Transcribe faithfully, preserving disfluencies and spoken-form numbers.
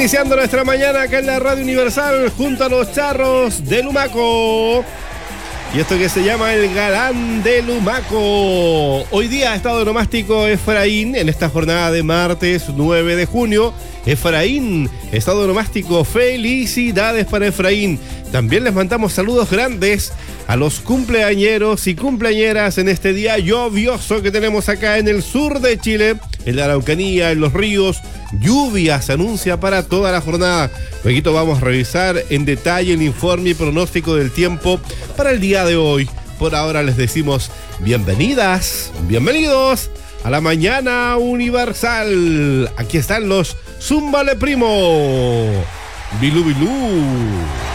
Iniciando nuestra mañana acá en la Radio Universal junto a los charros de Lumaco. Y esto que se llama el galán de Lumaco. Hoy día estado onomástico Efraín en esta jornada de martes nueve de junio. Efraín, estado onomástico, felicidades para Efraín. También les mandamos saludos grandes a los cumpleañeros y cumpleañeras en este día lluvioso que tenemos acá en el sur de Chile, en la Araucanía, en los ríos. Lluvia se anuncia para toda la jornada. Luego vamos a revisar en detalle el informe y pronóstico del tiempo para el día de hoy. Por ahora les decimos bienvenidas, bienvenidos a la Mañana Universal. Aquí están los Zúmbale Primo. Bilú, bilú.